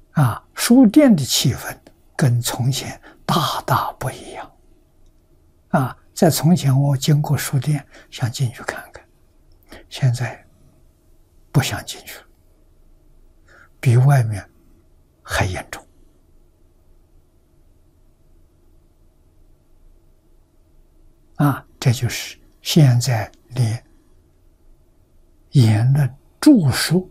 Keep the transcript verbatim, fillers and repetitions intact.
啊，书店的气氛跟从前大大不一样。啊，在从前我经过书店，想进去看看，现在不想进去了，比外面还严重。啊，这就是现在连言论著书